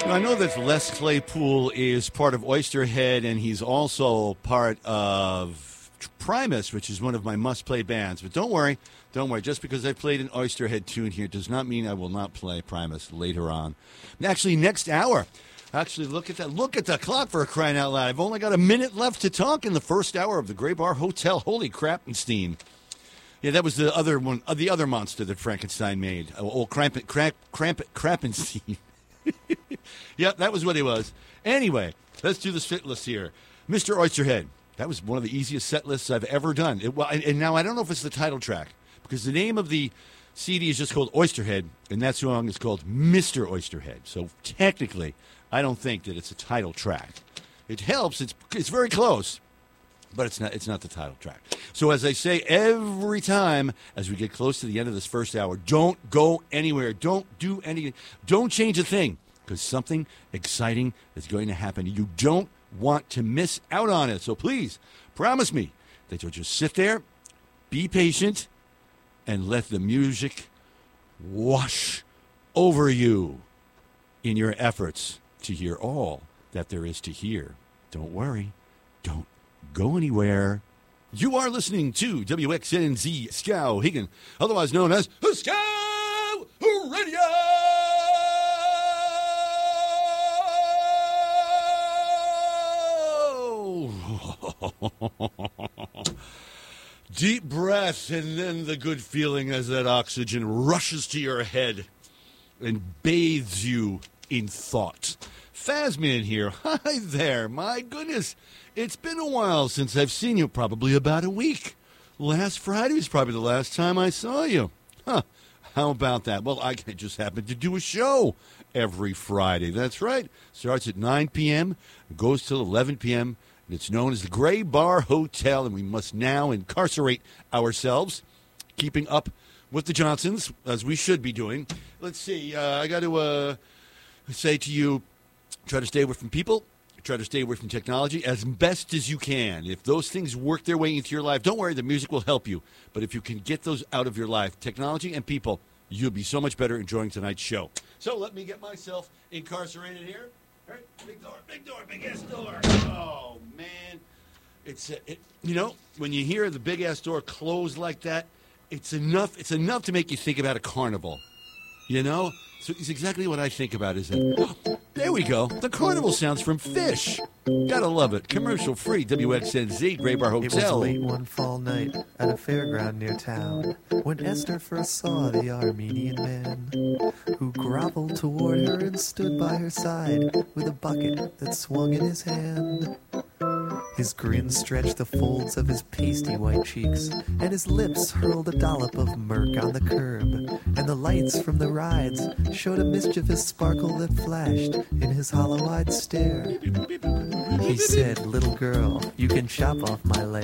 I know that Les Claypool is part of Oysterhead, and he's also part of Primus, which is one of my must-play bands. But don't worry. Just because I played an Oysterhead tune here does not mean I will not play Primus later on. Actually, next hour. Actually, look at that. Look at the clock, for crying out loud. I've only got a minute left to talk in the first hour of the Gray Bar Hotel. Holy crappenstein. Yeah, that was the other one, the other monster that Frankenstein made. Old Krappenstein. Yeah, that was what he was. Anyway, let's do the set list here. Mr. Oysterhead. That was one of the easiest set lists I've ever done. And now I don't know if it's the title track, because the name of the CD is just called Oysterhead, and that song is called Mr. Oysterhead. So technically, I don't think that it's a title track. It helps. It's very close, but it's not the title track. So as I say every time as we get close to the end of this first hour, don't go anywhere. Don't do anything. Don't change a thing, because something exciting is going to happen. You don't want to miss out on it. So please promise me that you'll just sit there, be patient, and let the music wash over you in your efforts to hear all that there is to hear. Don't worry. Don't go anywhere. You are listening to WXNZ Skowhegan, otherwise known as Skow Radio. Deep breath, and then the good feeling as that oxygen rushes to your head and bathes you in thought. Phasman here. Hi there. My goodness. It's been a while since I've seen you, probably about a week. Last Friday was probably the last time I saw you. Huh. How about that? Well, I just happen to do a show every Friday. That's right. Starts at 9 p.m., goes till 11 p.m., and it's known as the Gray Bar Hotel, and we must now incarcerate ourselves, keeping up with the Johnsons, as we should be doing. Let's see. I got to say to you, try to stay away from people. Try to stay away from technology as best as you can. If those things work their way into your life, don't worry, the music will help you. But if you can get those out of your life, technology and people, you'll be so much better enjoying tonight's show. So let me get myself incarcerated here. All right, big door, big ass door. Oh, man. When you hear the big ass door close like that, it's enough to make you think about a carnival. You know? So it's exactly what I think about. There we go. The carnival sounds from Fish. Gotta love it. Commercial free. WXNZ, Gray Bar Hotel. It was late one fall night at a fairground near town when Esther first saw the Armenian man who groveled toward her and stood by her side with a bucket that swung in his hand. His grin stretched the folds of his pasty white cheeks, and his lips hurled a dollop of murk on the curb, and the lights from the rides showed a mischievous sparkle that flashed in his hollow-eyed stare. He said, "Little girl, you can chop off my leg,